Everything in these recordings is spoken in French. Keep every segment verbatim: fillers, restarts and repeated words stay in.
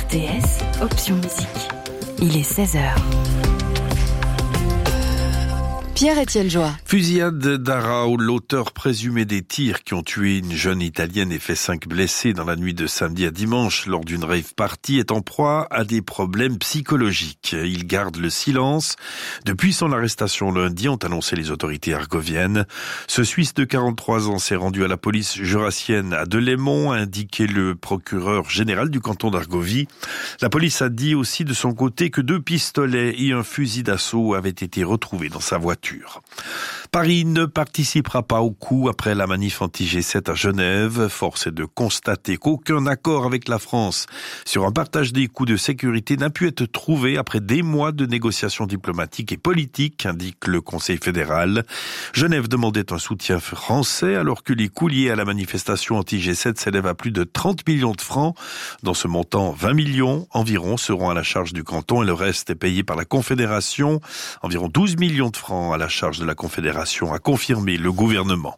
T S, option musique. Il est seize heures. Pierre-Étienne Joie. Fusillade d'Arras, l'auteur présumé des tirs qui ont tué une jeune italienne et fait cinq blessés dans la nuit de samedi à dimanche lors d'une rave party est en proie à des problèmes psychologiques. Il garde le silence. Depuis son arrestation lundi, ont annoncé les autorités argoviennes. Ce Suisse de quarante-trois ans s'est rendu à la police jurassienne à Delémont, a indiqué le procureur général du canton d'Argovie. La police a dit aussi de son côté que deux pistolets et un fusil d'assaut avaient été retrouvés dans sa voiture. Paris ne participera pas au coup après la manif anti-G sept à Genève. Force est de constater qu'aucun accord avec la France sur un partage des coûts de sécurité n'a pu être trouvé après des mois de négociations diplomatiques et politiques, indique le Conseil fédéral. Genève demandait un soutien français alors que les coûts liés à la manifestation anti-G sept s'élèvent à plus de trente millions de francs. Dans ce montant, vingt millions environ seront à la charge du canton et le reste est payé par la Confédération. Environ douze millions de francs à la charge de la Confédération, a confirmé le gouvernement.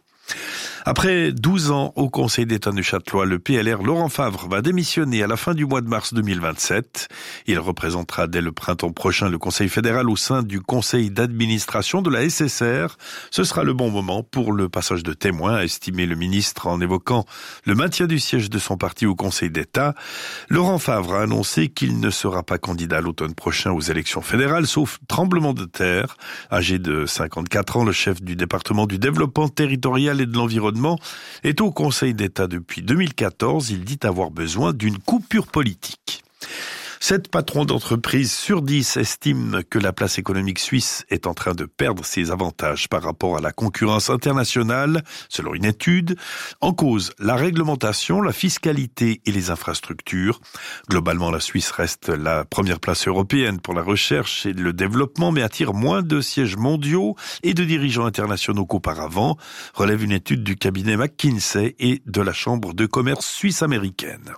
Après douze ans au Conseil d'État de Châtelois, le P L R Laurent Favre va démissionner à la fin du mois de mars deux mille vingt-sept. Il représentera dès le printemps prochain le Conseil fédéral au sein du Conseil d'administration de la S S R. Ce sera le bon moment pour le passage de témoin, a estimé le ministre en évoquant le maintien du siège de son parti au Conseil d'État. Laurent Favre a annoncé qu'il ne sera pas candidat à l'automne prochain aux élections fédérales, sauf tremblement de terre. Âgé de cinquante-quatre ans, le chef du département du développement territorial et de l'environnement est au Conseil d'État depuis deux mille quatorze. Il dit avoir besoin d'une coupure politique. Sept patrons d'entreprise sur dix estiment que la place économique suisse est en train de perdre ses avantages par rapport à la concurrence internationale, selon une étude. En cause, la réglementation, la fiscalité et les infrastructures. Globalement, la Suisse reste la première place européenne pour la recherche et le développement, mais attire moins de sièges mondiaux et de dirigeants internationaux qu'auparavant, relève une étude du cabinet McKinsey et de la Chambre de commerce suisse-américaine.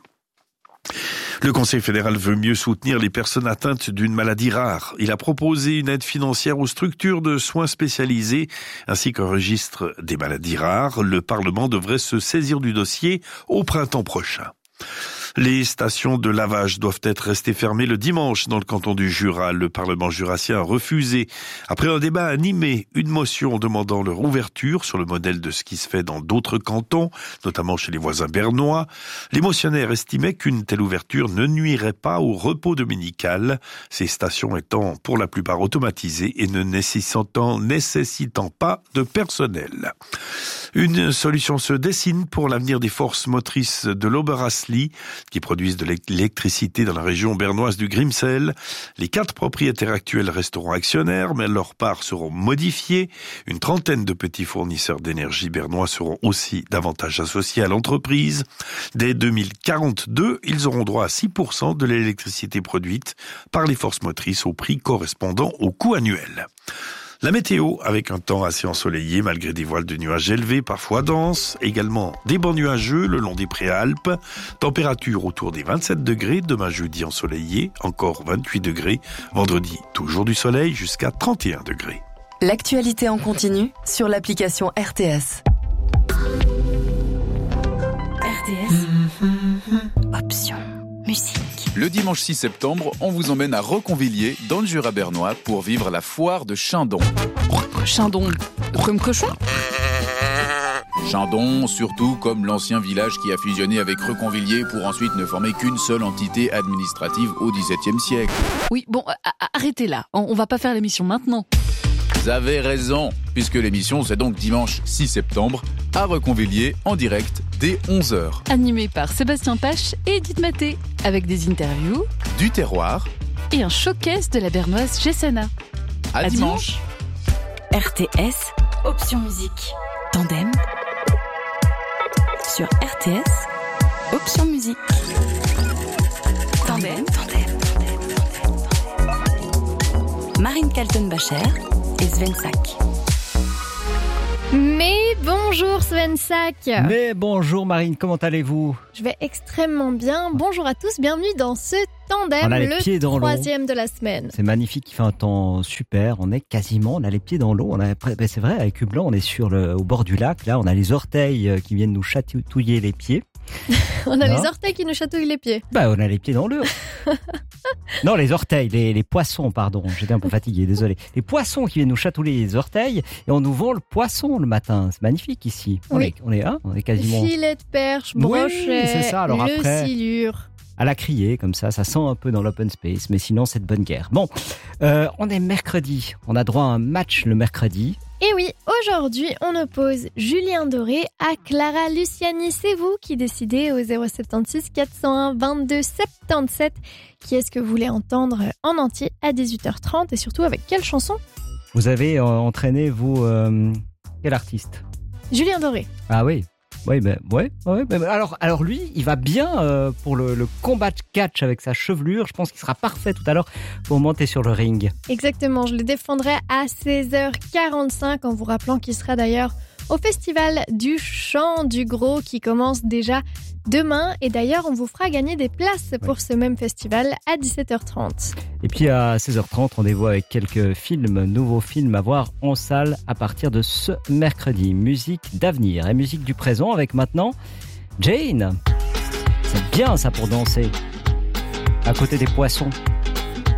Le Conseil fédéral veut mieux soutenir les personnes atteintes d'une maladie rare. Il a proposé une aide financière aux structures de soins spécialisées ainsi qu'un registre des maladies rares. Le Parlement devrait se saisir du dossier au printemps prochain. Les stations de lavage doivent être restées fermées le dimanche dans le canton du Jura. Le Parlement jurassien a refusé, après un débat animé, une motion demandant leur ouverture sur le modèle de ce qui se fait dans d'autres cantons, notamment chez les voisins bernois. Les motionnaires estimaient qu'une telle ouverture ne nuirait pas au repos dominical, ces stations étant pour la plupart automatisées et ne nécessitant, nécessitant pas de personnel. Une solution se dessine pour l'avenir des forces motrices de l'Oberasli, qui produisent de l'électricité dans la région bernoise du Grimsel. Les quatre propriétaires actuels resteront actionnaires, mais leurs parts seront modifiées. Une trentaine de petits fournisseurs d'énergie bernois seront aussi davantage associés à l'entreprise. Dès deux mille quarante-deux, ils auront droit à six pour cent de l'électricité produite par les forces motrices au prix correspondant au coût annuel. La météo, avec un temps assez ensoleillé malgré des voiles de nuages élevés, parfois denses. Également des bancs nuageux le long des préalpes. Température autour des vingt-sept degrés. Demain jeudi ensoleillé, encore vingt-huit degrés. Vendredi, toujours du soleil jusqu'à trente et un degrés. L'actualité en continu sur l'application R T S. R T S. Option musique. Le dimanche six septembre, on vous emmène à Reconvilliers, dans le Jura bernois, pour vivre la foire de Chindon. Chindon, comme cochon ? Chindon, surtout comme l'ancien village qui a fusionné avec Reconvilliers pour ensuite ne former qu'une seule entité administrative au dix-septième siècle. Oui, bon, arrêtez là, on va pas faire l'émission maintenant. Vous avez raison, puisque l'émission c'est donc dimanche six septembre, à Reconvilliers, en direct, dès onze heures. Animé par Sébastien Pache et Edith Maté, avec des interviews, du terroir et un showcase de la bernoise Gessana. À, à dimanche. dimanche. R T S, option musique. Tandem. Sur R T S, option musique. Tandem. Tandem. Marine Kaltenbacher et Sven Sack. Mais bonjour Sven Sack. Mais bonjour Marine, comment allez-vous ? Je vais extrêmement bien. Bonjour à tous, bienvenue dans ce tandem, On a les le pieds dans l'eau. troisième de la semaine. C'est magnifique, il fait un temps super. On est quasiment, on a les pieds dans l'eau. On a, ben c'est vrai, avec Hublin, on est sur le, au bord du lac. Là, on a les orteils qui viennent nous chatouiller les pieds. On a non. les orteils qui nous chatouillent les pieds. Bah, on a les pieds dans l'eau. Non, les orteils, les, les poissons, pardon. J'étais un peu fatigué, désolé. Les poissons qui viennent nous chatouiller les orteils et on nous vend le poisson le matin. C'est magnifique ici. On Oui. est, on est, hein, on est quasiment Filet de perche, Oui, brochet, c'est ça. Alors le après- silure. à la criée, comme ça. Ça sent un peu dans l'open space, mais sinon, c'est de bonne guerre. Bon, euh, on est mercredi. On a droit à un match le mercredi. Et oui, aujourd'hui, on oppose Julien Doré à Clara Luciani. C'est vous qui décidez au zéro sept six quatre zéro un vingt-deux soixante-dix-sept. Qui est-ce que vous voulez entendre en entier à dix-huit heures trente et surtout avec quelle chanson? Vous avez euh, entraîné, vous, euh, quel artiste? Julien Doré. Ah oui. Oui, ben, ouais, ouais, ben, alors, alors lui, il va bien euh, pour le, le combat de catch avec sa chevelure. Je pense qu'il sera parfait tout à l'heure pour monter sur le ring. Exactement, je le défendrai à seize heures quarante-cinq en vous rappelant qu'il sera d'ailleurs au festival du chant du gros qui commence déjà demain. Et d'ailleurs, on vous fera gagner des places pour ce même festival à dix-sept heures trente. Et puis à seize heures trente, rendez-vous avec quelques films, nouveaux films à voir en salle à partir de ce mercredi. Musique d'avenir et musique du présent avec maintenant Jane. C'est bien ça pour danser à côté des poissons.